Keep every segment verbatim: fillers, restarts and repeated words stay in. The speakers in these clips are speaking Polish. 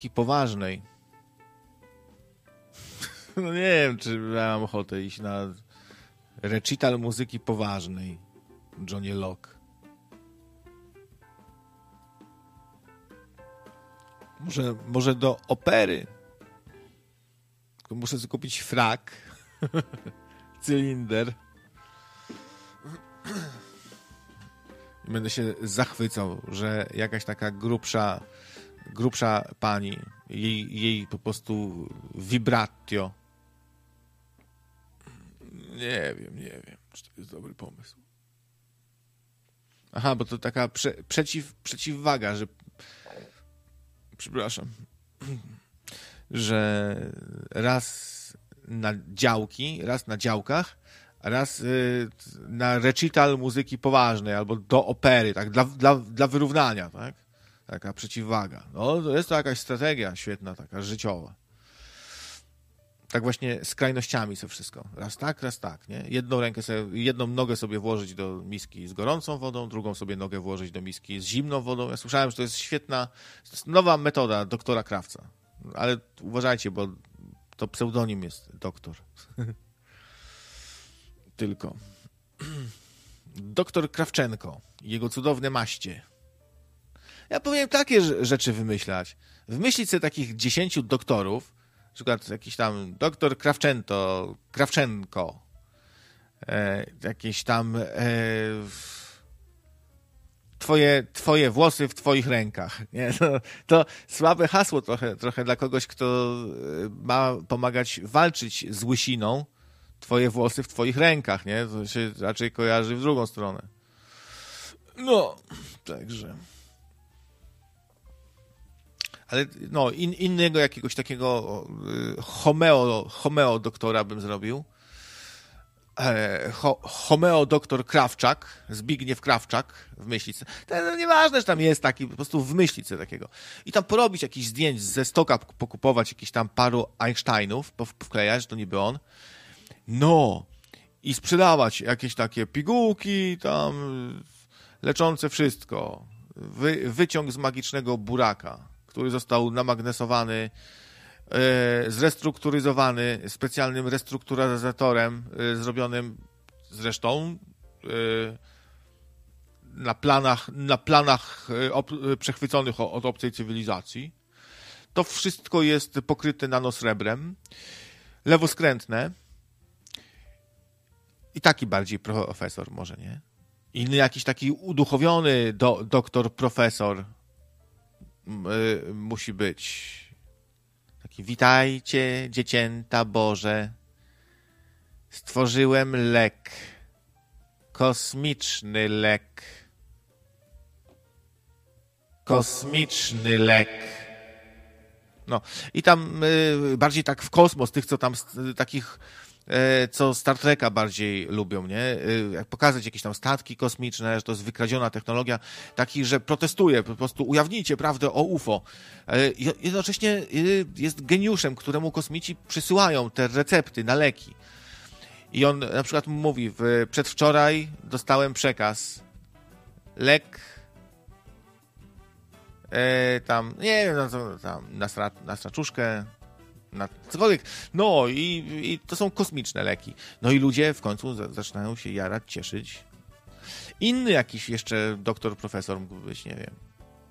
poważnej. No nie wiem, czy miałem ochotę iść na recital muzyki poważnej. Johnny Locke. Może, może do opery. Tylko muszę sobie kupić frak. Cylinder. I będę się zachwycał, że jakaś taka grubsza grubsza pani, jej, jej po prostu vibratio. Nie wiem, nie wiem, czy to jest dobry pomysł. Aha, bo to taka prze, przeciw, przeciwwaga, że przepraszam, że raz na działki, raz na działkach, a raz y, na recital muzyki poważnej albo do opery, tak, dla, dla, dla wyrównania, tak? Taka przeciwwaga. No, to jest to jakaś strategia świetna, taka życiowa. Tak właśnie skrajnościami to wszystko. Raz tak, raz tak, nie? Jedną rękę sobie, jedną nogę sobie włożyć do miski z gorącą wodą, drugą sobie nogę włożyć do miski z zimną wodą. Ja słyszałem, że to jest świetna, to jest nowa metoda doktora Krawca. Ale uważajcie, bo to pseudonim jest doktor. Tylko. Doktor Krawczenko i jego cudowne maście. Ja powinien takie rzeczy wymyślać. Wymyślić sobie takich dziesięciu doktorów, na przykład jakiś tam doktor Krawczęto, Krawczenko, e, jakieś tam e, twoje, twoje włosy w twoich rękach. Nie? To, to słabe hasło trochę, trochę dla kogoś, kto ma pomagać walczyć z łysiną. Twoje włosy w twoich rękach, nie? To się raczej kojarzy w drugą stronę. No, także... Ale no, in, innego jakiegoś takiego y, homeo, homeo doktora bym zrobił. E, ho, homeo doktor Krawczak, Zbigniew Krawczak w Myślicy. To, no, nieważne, że tam jest taki, po prostu w Myślicy takiego. I tam porobić jakichś zdjęć ze stoka, pokupować jakiś tam paru Einsteinów, wklejać, że to niby on. No, i sprzedawać jakieś takie pigułki tam leczące wszystko. Wy, wyciąg z magicznego buraka, który został namagnesowany, e, zrestrukturyzowany specjalnym restrukturyzatorem e, zrobionym zresztą e, na planach, na planach e, op, e, przechwyconych o, od obcej cywilizacji. To wszystko jest pokryte nanosrebrem, lewoskrętne i taki bardziej profesor może, nie? Inny jakiś taki uduchowiony do, doktor, profesor y, musi być. Taki, witajcie, dziecięta Boże. Stworzyłem lek. Kosmiczny lek. Kosmiczny lek. No. I tam y, bardziej tak w kosmos, tych, co tam y, takich co Star Treka bardziej lubią, nie? Jak pokazać jakieś tam statki kosmiczne, że to jest wykradziona technologia, taki, że protestuje, po prostu ujawnijcie prawdę o U F O. Jednocześnie jest geniuszem, któremu kosmici przysyłają te recepty na leki. I on na przykład mówi, przedwczoraj dostałem przekaz, lek e, tam, nie wiem, no, tam na, stra, na straczuszkę, na cokolwiek. No i, i to są kosmiczne leki. No i ludzie w końcu za, zaczynają się jarać, cieszyć. Inny jakiś jeszcze doktor, profesor mógłby być, nie wiem.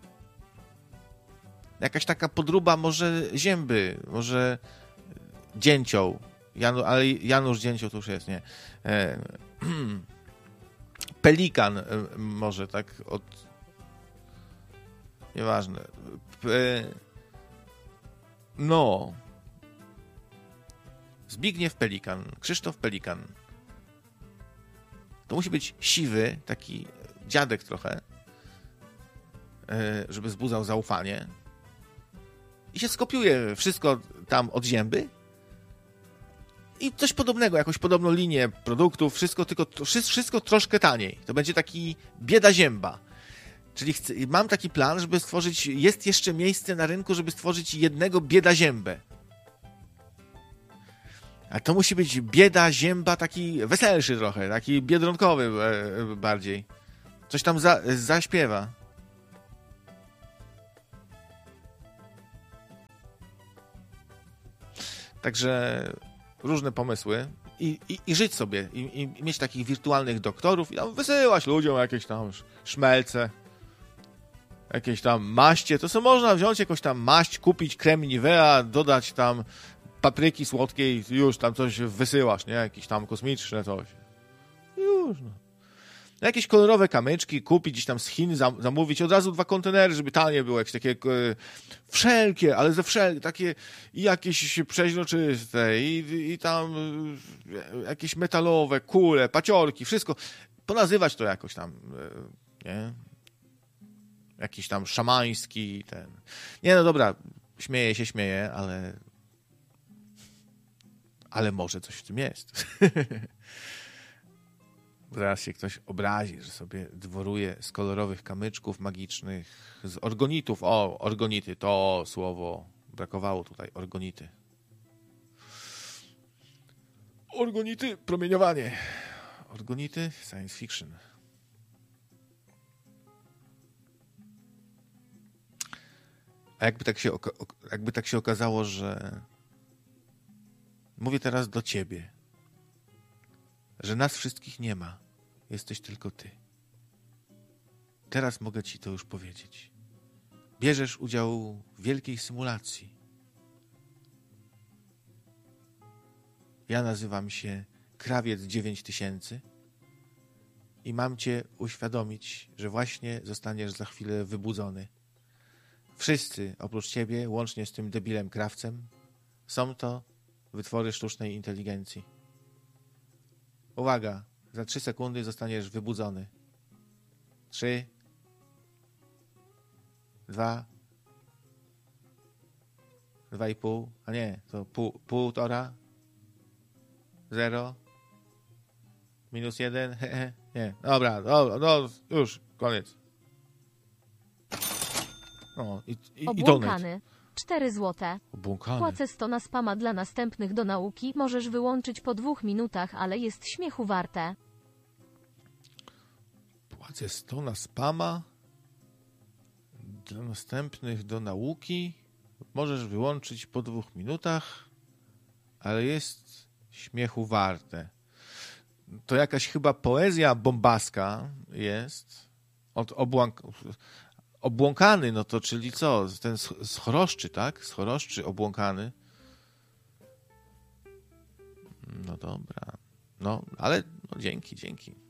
Jakaś taka podróba, może Zięby, może Dzięcioł. Janu, ale Janusz Dzięcioł to już jest, nie. E, Pelikan e, może tak od... Nieważne. E, no... Zbigniew Pelikan, Krzysztof Pelikan. To musi być siwy, taki dziadek trochę, żeby wzbudzał zaufanie. I się skopiuje wszystko tam od Zięby i coś podobnego, jakąś podobną linię produktów, wszystko tylko wszystko troszkę taniej. To będzie taki bieda Zięba. Czyli chcę, mam taki plan, żeby stworzyć, jest jeszcze miejsce na rynku, żeby stworzyć jednego bieda Ziębę. A to musi być bieda Zięba taki weselszy trochę, taki biedronkowy bardziej. Coś tam za, zaśpiewa. Także różne pomysły i, i, i żyć sobie, i, i mieć takich wirtualnych doktorów i tam wysyłać ludziom jakieś tam szmelce, jakieś tam maście. To co można wziąć, jakąś tam maść, kupić krem Nivea, dodać tam papryki słodkiej, już tam coś wysyłasz, nie? Jakieś tam kosmiczne coś. Już, no. Jakieś kolorowe kamyczki kupić gdzieś tam z Chin, zam, zamówić od razu dwa kontenery, żeby tanie było, jakieś takie e, wszelkie, ale ze wszelkie, takie i jakieś przeźroczyste i, i tam e, jakieś metalowe, kule, paciorki, wszystko. Ponazywać to jakoś tam, e, nie? Jakiś tam szamański, ten. Nie, no dobra, śmieję się, śmieję, ale ale może coś w tym jest. Zaraz się ktoś obrazi, że sobie dworuje z kolorowych kamyczków magicznych, z orgonitów. O, orgonity, to słowo. Brakowało tutaj, orgonity. Orgonity, promieniowanie. Orgonity, science fiction. A jakby tak się, jakby tak się okazało, że mówię teraz do ciebie, że nas wszystkich nie ma. Jesteś tylko ty. Teraz mogę ci to już powiedzieć. Bierzesz udział w wielkiej symulacji. Ja nazywam się Krawiec dziewięć tysięcy i mam cię uświadomić, że właśnie zostaniesz za chwilę wybudzony. Wszyscy oprócz ciebie, łącznie z tym debilem krawcem, są to wytwory sztucznej inteligencji. Uwaga, za trzy sekundy zostaniesz wybudzony. Trzy, dwa, dwa i pół, a nie, to pół, półtora, zero, minus jeden, nie, dobra, dobra, no, już, koniec. O, i, i, Obłąkany. cztery złote. Obłąkany. Płacę sto na spama dla następnych do nauki. Możesz wyłączyć po dwóch minutach, ale jest śmiechu warte. Płacę sto na spama dla następnych do nauki. Możesz wyłączyć po dwóch minutach, ale jest śmiechu warte. To jakaś chyba poezja bombaska jest. Od obłąk... Obłąkany, no to czyli co? Ten z choroszczy, tak? Z choroszczy obłąkany. No dobra. No, ale no, dzięki, dzięki.